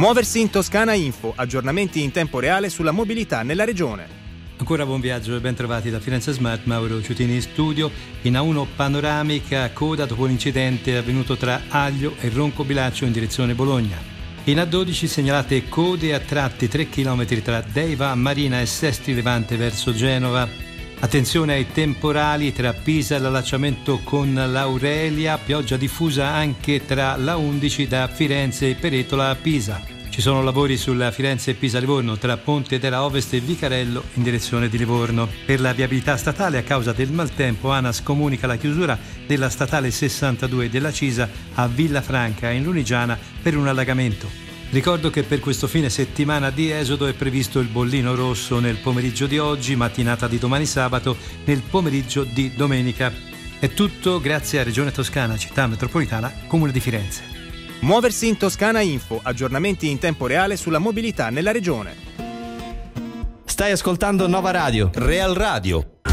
Muoversi in Toscana Info, aggiornamenti in tempo reale sulla mobilità nella regione. Ancora buon viaggio e ben trovati da Firenze Smart, Mauro Ciutini in studio. In A1 panoramica, coda dopo l'incidente avvenuto tra Aglio e Roncobilaccio in direzione Bologna. In A12 segnalate code a tratti 3 km tra Deiva Marina e Sestri Levante verso Genova. Attenzione ai temporali tra Pisa e l'allacciamento con l'Aurelia, pioggia diffusa anche tra la 11 da Firenze e Peretola a Pisa. Ci sono lavori sulla Firenze-Pisa-Livorno tra Ponte della Ovest e Vicarello in direzione di Livorno. Per la viabilità statale a causa del maltempo ANAS comunica la chiusura della statale 62 della Cisa a Villafranca in Lunigiana per un allagamento. Ricordo che per questo fine settimana di esodo è previsto il bollino rosso nel pomeriggio di oggi, mattinata di domani sabato, nel pomeriggio di domenica. È tutto grazie a Regione Toscana, Città Metropolitana, Comune di Firenze. Muoversi in Toscana Info, aggiornamenti in tempo reale sulla mobilità nella regione. Stai ascoltando Nova Radio, Real Radio.